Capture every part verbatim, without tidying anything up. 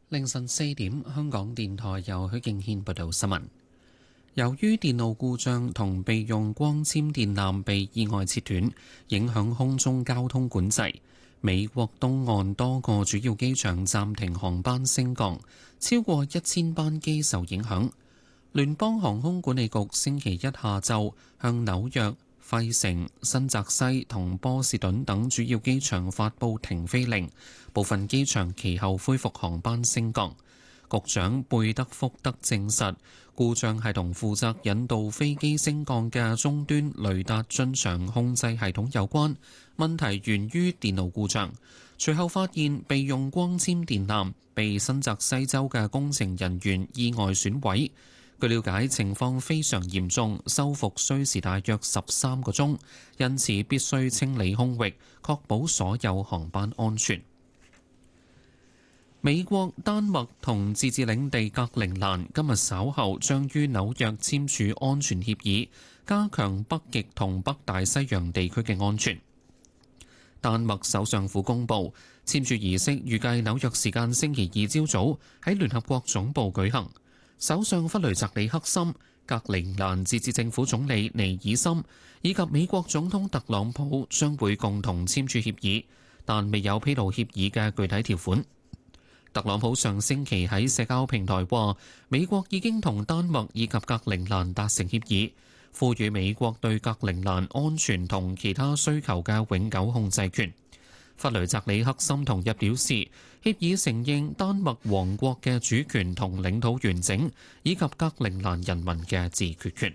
凌晨四點，香港電台由許敬軒報道新聞。由於電路故障同備用光纖電纜被意外切斷，影響空中交通管制，美國東岸多個主要機場暫停航班升降，超過一千班機受影響。聯邦航空管理局星期一下晝向紐約、費城、新澤西同波士頓等主要機場發布停飛令，部分機場其後恢復航班升降。局長貝德福德證實，故障係同負責引導飛機升降嘅終端雷達進場控制系統有關，問題源於電路故障。隨後發現備用光纖電纜被新澤西州嘅工程人員意外損毀。據了解，情況非常嚴重，修復需時大約十三個鐘，因此必須清理空域，確保所有航班安全。美國、丹麥同自治領地格陵蘭今日稍後將於紐約簽署安全協議，加強北極同北大西洋地區嘅安全。丹麥首相府公佈簽署儀式，預計紐約時間星期二朝早喺聯合國總部舉行。首相弗雷澤里克森、格陵蘭自治政府總理尼爾森以及美國總統特朗普將會共同簽署協議，但未有披露協議嘅具體條款。特朗普上星期喺社交平台話，美國已經同丹麥以及格陵蘭達成協議，賦予美國對格陵蘭安全同其他需求嘅永久控制權。弗雷澤里克森同日表示，協議承認丹麥王國嘅主權同領土完整，以及格陵蘭人民嘅自決權。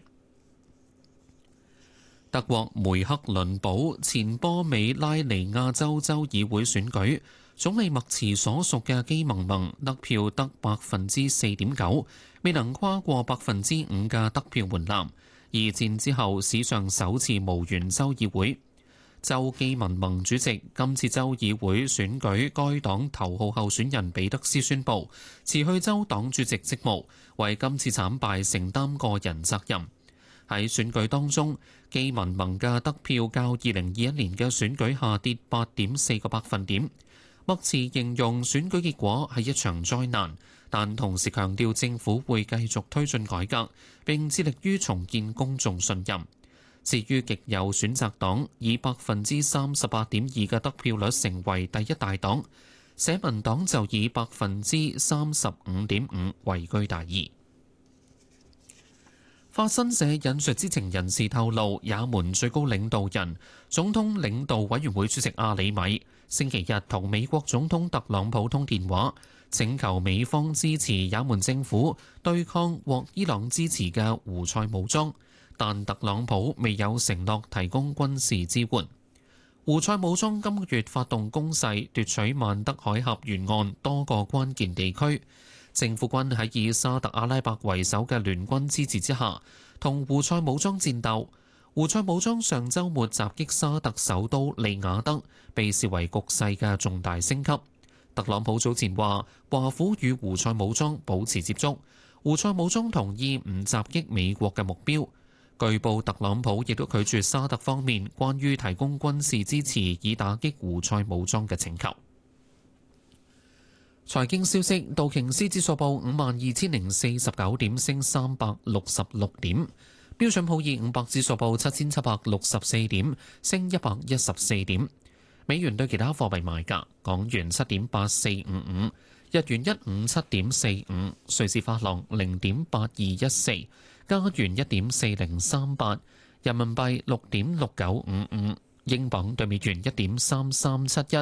德國梅克倫堡前波美拉尼亞州州議會選舉，總理默茨所屬嘅基盟盟得票得百分之四點九，未能跨過百分之五嘅得票門檻。二戰之後史上首次無緣州議會。州基民盟主席今次州議會選舉該黨頭號候選人彼得斯宣布辭去州黨主席職務，為今次慘敗承擔個人責任。喺選舉當中，基民盟嘅得票較二零二一年嘅選舉下跌八點四個百分點。默茨形容選舉結果係一場災難，但同時強調政府會繼續推進改革，並致力於重建公眾信任。至於極右選擇黨以百分之三十八點二嘅得票率成為第一大黨，社民黨就以百分之三十五點五位居第二。法新社引述知情人士透露，也門最高領導人、總統領導委員會主席阿里米星期日同美國總統特朗普通電話，請求美方支持也門政府對抗獲伊朗支持嘅胡塞武裝。但特朗普未有承諾提供軍事支援。胡塞武裝今個月發動攻勢，奪取曼德海峽沿岸多個關鍵地區。政府軍喺以沙特阿拉伯為首嘅聯軍支持之下，同胡塞武裝戰鬥。胡塞武裝上週末襲擊沙特首都利雅得，被視為局勢嘅重大升級。特朗普早前話，華府與胡塞武裝保持接觸，胡塞武裝同意唔襲擊美國嘅目標。據報，特朗普亦都拒絕沙特方面關於提供軍事支持以打擊胡塞武裝嘅請求。財經消息：道瓊斯指數報五萬二千零四十九點，升三百六十六點；標準普爾五百指數報七千七百六十四點，升一百一十四點。美元對其他貨幣賣價：港元七點八四五五，日元一五七點四五，瑞士法郎零點八二一四。加元一點四零三八，人民幣六點六九五五，英鎊對美元一點三三七一，